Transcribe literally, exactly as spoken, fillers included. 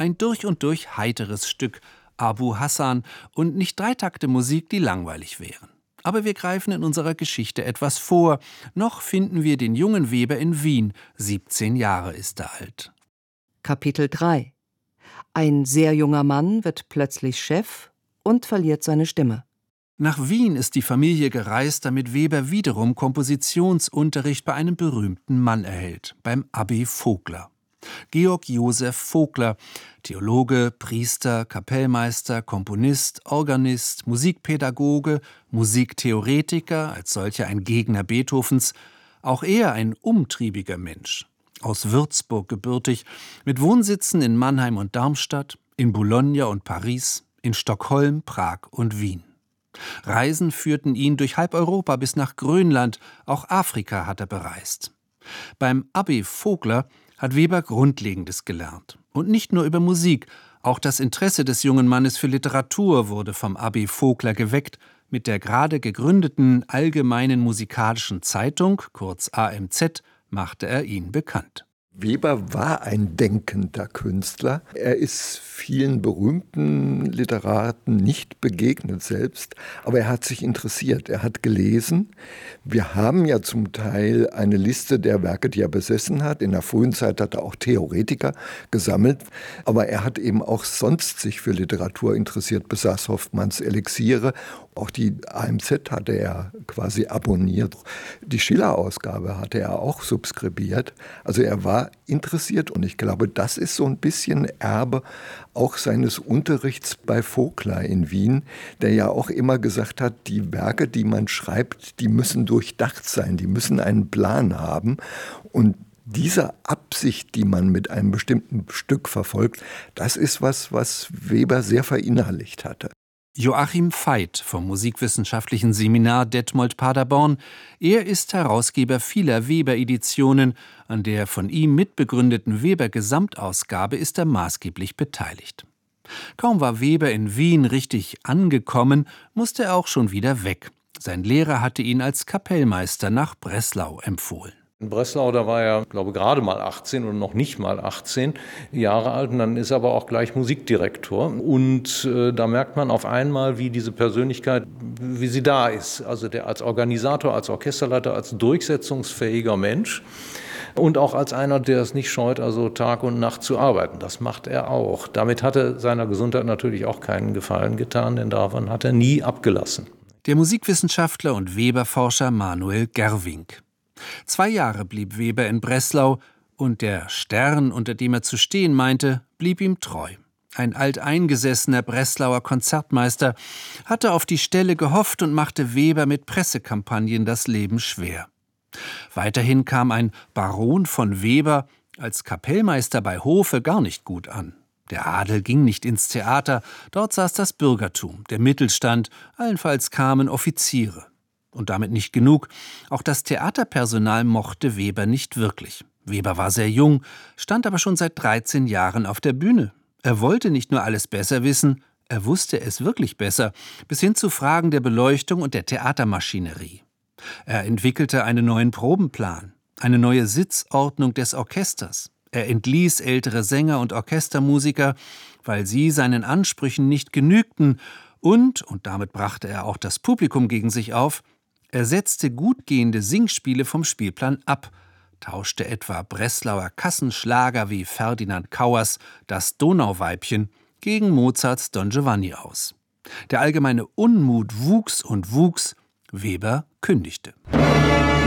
ein durch und durch heiteres Stück, Abu Hassan, und nicht Dreitakte Musik, die langweilig wären. Aber wir greifen in unserer Geschichte etwas vor. Noch finden wir den jungen Weber in Wien. siebzehn Jahre ist er alt. Kapitel drei. Ein sehr junger Mann wird plötzlich Chef und verliert seine Stimme. Nach Wien ist die Familie gereist, damit Weber wiederum Kompositionsunterricht bei einem berühmten Mann erhält, beim Abbé Vogler. Georg Joseph Vogler, Theologe, Priester, Kapellmeister, Komponist, Organist, Musikpädagoge, Musiktheoretiker, als solcher ein Gegner Beethovens, auch er ein umtriebiger Mensch. Aus Würzburg gebürtig, mit Wohnsitzen in Mannheim und Darmstadt, in Bologna und Paris, in Stockholm, Prag und Wien. Reisen führten ihn durch halb Europa bis nach Grönland, auch Afrika hat er bereist. Beim Abbé Vogler hat Weber Grundlegendes gelernt. Und nicht nur über Musik, auch das Interesse des jungen Mannes für Literatur wurde vom Abbé Vogler geweckt. Mit der gerade gegründeten Allgemeinen Musikalischen Zeitung, kurz A M Z, machte er ihn bekannt. Weber war ein denkender Künstler. Er ist vielen berühmten Literaten nicht begegnet selbst, aber er hat sich interessiert, er hat gelesen. Wir haben ja zum Teil eine Liste der Werke, die er besessen hat. In der frühen Zeit hat er auch Theoretiker gesammelt, aber er hat eben auch sonst sich für Literatur interessiert, besaß Hoffmanns Elixiere. Auch die A M Z hatte er quasi abonniert. Die Schiller-Ausgabe hatte er auch subskribiert. Also er war interessiert und ich glaube, das ist so ein bisschen Erbe auch seines Unterrichts bei Vogler in Wien, der ja auch immer gesagt hat, die Werke, die man schreibt, die müssen durchdacht sein, die müssen einen Plan haben. Und diese Absicht, die man mit einem bestimmten Stück verfolgt, das ist was, was Weber sehr verinnerlicht hatte. Joachim Veit vom Musikwissenschaftlichen Seminar Detmold-Paderborn. Er ist Herausgeber vieler Weber-Editionen. An der von ihm mitbegründeten Weber-Gesamtausgabe ist er maßgeblich beteiligt. Kaum war Weber in Wien richtig angekommen, musste er auch schon wieder weg. Sein Lehrer hatte ihn als Kapellmeister nach Breslau empfohlen. In Breslau, da war er, glaube ich, gerade mal achtzehn oder noch nicht mal achtzehn Jahre alt. Und dann ist er aber auch gleich Musikdirektor. Und äh, da merkt man auf einmal, wie diese Persönlichkeit, wie sie da ist. Also der als Organisator, als Orchesterleiter, als durchsetzungsfähiger Mensch. Und auch als einer, der es nicht scheut, also Tag und Nacht zu arbeiten. Das macht er auch. Damit hat er seiner Gesundheit natürlich auch keinen Gefallen getan, denn davon hat er nie abgelassen. Der Musikwissenschaftler und Weber-Forscher Manuel Gerwink. Zwei Jahre blieb Weber in Breslau und der Stern, unter dem er zu stehen meinte, blieb ihm treu. Ein alteingesessener Breslauer Konzertmeister hatte auf die Stelle gehofft und machte Weber mit Pressekampagnen das Leben schwer. Weiterhin kam ein Baron von Weber als Kapellmeister bei Hofe gar nicht gut an. Der Adel ging nicht ins Theater, dort saß das Bürgertum, der Mittelstand, allenfalls kamen Offiziere. Und damit nicht genug, auch das Theaterpersonal mochte Weber nicht wirklich. Weber war sehr jung, stand aber schon seit dreizehn Jahren auf der Bühne. Er wollte nicht nur alles besser wissen, er wusste es wirklich besser, bis hin zu Fragen der Beleuchtung und der Theatermaschinerie. Er entwickelte einen neuen Probenplan, eine neue Sitzordnung des Orchesters. Er entließ ältere Sänger und Orchestermusiker, weil sie seinen Ansprüchen nicht genügten und, und damit brachte er auch das Publikum gegen sich auf, er setzte gut gehende Singspiele vom Spielplan ab, tauschte etwa Breslauer Kassenschlager wie Ferdinand Kauers Das Donauweibchen gegen Mozarts Don Giovanni aus. Der allgemeine Unmut wuchs und wuchs, Weber kündigte.